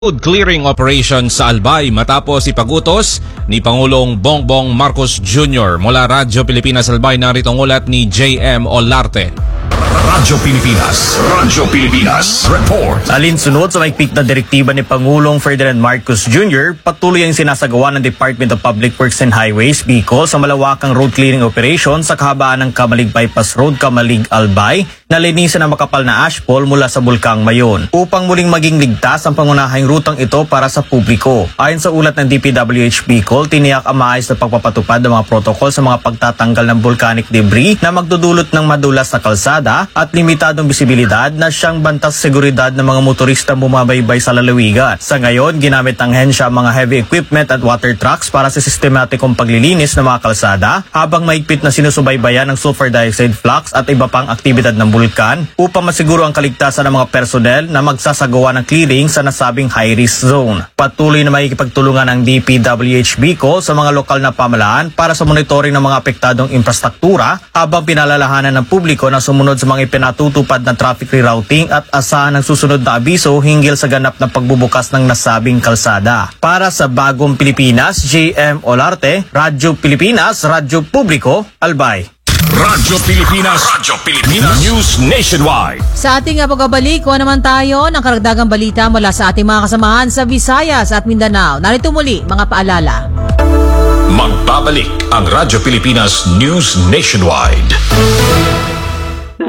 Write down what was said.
Road clearing operation sa Albay matapos ipagutos ni Pangulong Bongbong Marcos Jr. Mula Radyo Pilipinas Albay, narito ang ulat ni JM Olarte. Radyo Pilipinas Report. Alinsunod sa maigpit na direktiba ni Pangulong Ferdinand Marcos Jr., patuloy ang sinasagawa ng Department of Public Works and Highways Bicol sa malawakang road clearing operation sa kahabaan ng Kamalig Bypass Road, Kamalig, Albay, na linisan ng makapal na ashfall mula sa Bulkang Mayon upang muling maging ligtas ang pangunahing rutang ito para sa publiko. Ayon sa ulat ng DPWH Bicol, tiniyak ang maayos na pagpapatupad ng mga protokol sa mga pagtatanggal ng volcanic debris na magdudulot ng madulas na kalsada at limitadong bisibilidad na siyang bantas seguridad ng mga motorista bumabaybay sa lalawigan. Sa ngayon, ginamit ng hensya ang mga heavy equipment at water trucks para sa sistematikong paglilinis ng mga kalsada habang maigpit na sinusubaybayan ng sulfur dioxide flux at iba pang aktibidad ng bulkan upang masiguro ang kaligtasan ng mga personnel na magsasagawa ng clearing sa nasabing high-risk zone. Patuloy na makikipagtulungan ng DPWH Bicol sa mga lokal na pamahalaan para sa monitoring ng mga apektadong infrastruktura habang pinalalahanan ng publiko na sumunod sa mga ipinatutupad na traffic rerouting at asahan ng susunod na abiso hinggil sa ganap na pagbubukas ng nasabing kalsada. Para sa Bagong Pilipinas, JM Olarte, Radyo Pilipinas, Radyo Publiko, Albay. Radyo Pilipinas News Nationwide. Sa ating pagbabalik, kuha naman tayo ng karagdagang balita mula sa ating mga kasamahan sa Visayas at Mindanao. Narito muli mga paalala. Magbabalik ang Radyo Pilipinas News Nationwide.